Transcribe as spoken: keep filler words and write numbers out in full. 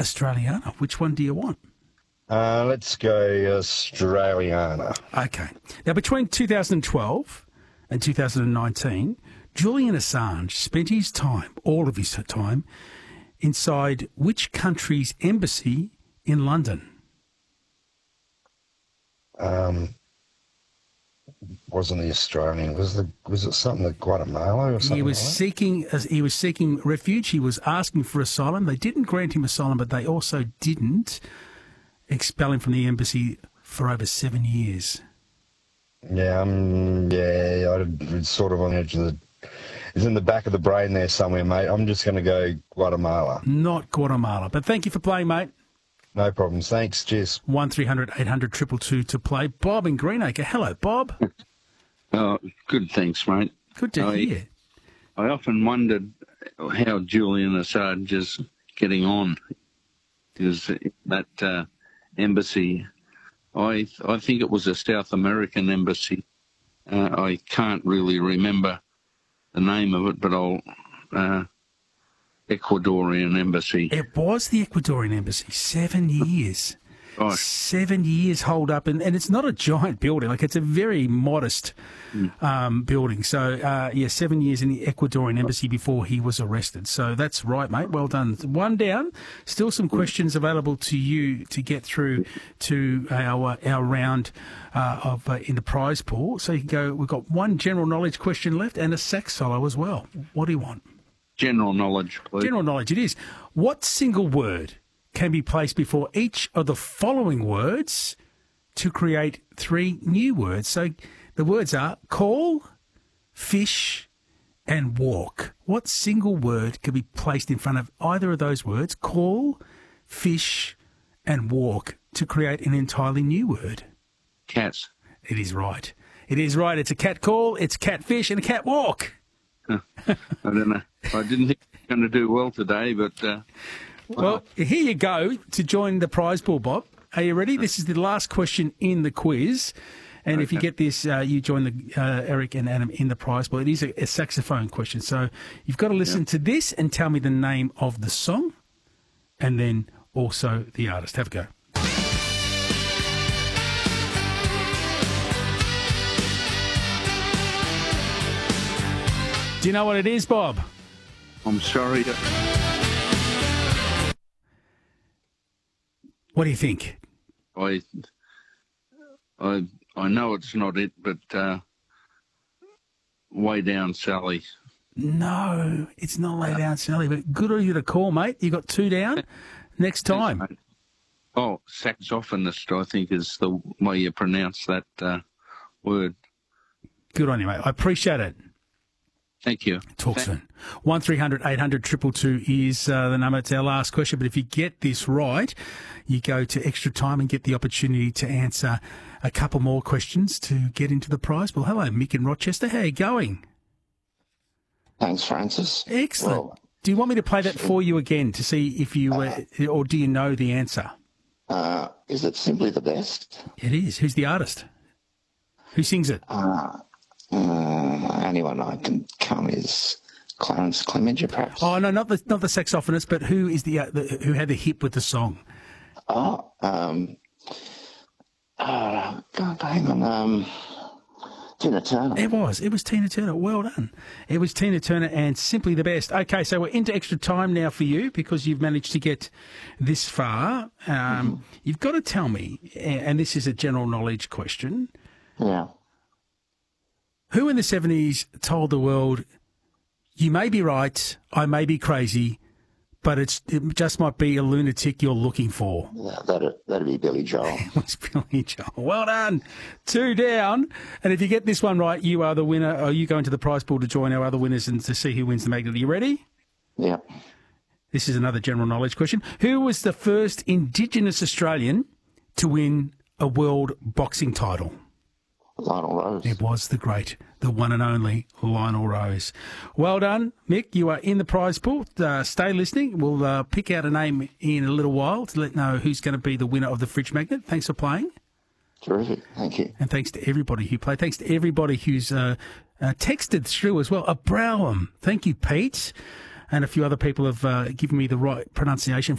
Australiana. Which one do you want? Uh, let's go Australiana. Okay. Now, between two thousand twelve and two thousand nineteen, Julian Assange spent his time, all of his time, inside which country's embassy in London? Um, wasn't the Australian? Was the was it something like Guatemala or something? He was like that? seeking he was seeking refuge. He was asking for asylum. They didn't grant him asylum, but they also didn't expel him from the embassy for over seven years. Yeah, um, yeah, it's sort of on the edge of the. It's in the back of the brain there somewhere, mate. I'm just going to go Guatemala. Not Guatemala, but thank you for playing, mate. No problems. Thanks. Cheers. One three hundred eight hundred two two two to play. Bob in Greenacre. Hello, Bob. Oh, good, thanks, mate. Good to I, hear. I often wondered how Julian Assange is getting on. Because that uh, embassy, I I think it was a South American embassy. Uh, I can't really remember the name of it, but I'll uh, Ecuadorian embassy. It was the Ecuadorian embassy. Seven years. Gosh. Seven years hold up, and, and it's not a giant building. Like, it's a very modest Mm. um, building. So, uh, yeah, seven years in the Ecuadorian embassy before he was arrested. So that's right, mate. Well done. One down. Still some questions available to you to get through to our our round uh, of uh, in the prize pool. So you can go. We've got one general knowledge question left and a sax solo as well. What do you want? General knowledge, please. General knowledge it is. What single word can be placed before each of the following words to create three new words? So the words are call, fish, and walk. What single word can be placed in front of either of those words, call, fish, and walk, to create an entirely new word? Cats. It is right. It is right. It's a cat call, it's catfish, and a cat walk. I don't know. I didn't think I was going to do well today, but... Uh, Well, here you go to join the prize pool, Bob. Are you ready? This is the last question in the quiz. And okay. If you get this, uh, you join the uh, Eric and Adam in the prize pool. It is a, a saxophone question. So you've got to listen yeah. to this and tell me the name of the song and then also the artist. Have a go. Do you know what it is, Bob? I'm sorry. To... What do you think? I, I, I know it's not it, but uh, Way Down Sally. No, it's not Way Down Sally, but good of you to call, mate. You got two down. Next time. Yes, oh, saxophonist, I think, is the way you pronounce that uh, word. Good on you, mate. I appreciate it. Thank you. Talk Thank- soon. one three hundred eight hundred two two two is uh, the number. It's our last question. But if you get this right, you go to extra time and get the opportunity to answer a couple more questions to get into the prize pool. Hello, Mick in Rochester. How are you going? Thanks, Francis. Excellent. Well, do you want me to play that for you again to see if you, uh, or do you know the answer? Uh, is it Simply the Best? It is. Who's the artist? Who sings it? Uh, uh, anyone I can come is Clarence Clemenger, perhaps. Oh no, not the not the saxophonist, but who is the, uh, the who had the hit with the song? Oh, um, uh, God, hang on, um, Tina Turner. It was. It was Tina Turner. Well done. It was Tina Turner and Simply the Best. Okay, so we're into extra time now for you because you've managed to get this far. Um, mm-hmm. You've got to tell me, and this is a general knowledge question. Yeah. Who in the seventies told the world, you may be right, I may be crazy, but it's it just might be a lunatic you're looking for? Yeah, that'd, that'd be Billy Joel. It was Billy Joel. Well done. Two down. And if you get this one right, you are the winner. Or you go into the prize pool to join our other winners and to see who wins the magnet. Are you ready? Yeah. This is another general knowledge question. Who was the first Indigenous Australian to win a world boxing title? Lionel Rose. It was the great, the one and only Lionel Rose. Well done, Mick. You are in the prize pool. Uh, stay listening. We'll uh, pick out a name in a little while to let know who's going to be the winner of the fridge magnet. Thanks for playing. Terrific. Thank you. And thanks to everybody who played. Thanks to everybody who's uh, uh, texted through as well. A Browham. Thank you, Pete. And a few other people have uh, given me the right pronunciation.